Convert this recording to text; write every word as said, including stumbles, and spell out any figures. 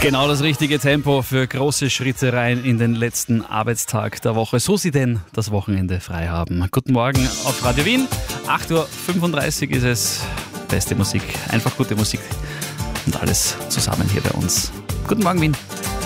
Genau das richtige Tempo für große Schritte rein in den letzten Arbeitstag der Woche. So Sie denn das Wochenende frei haben. Guten Morgen auf Radio Wien. acht Uhr fünfunddreißig ist es. Beste Musik, einfach gute Musik und alles zusammen hier bei uns. Guten Morgen Wien.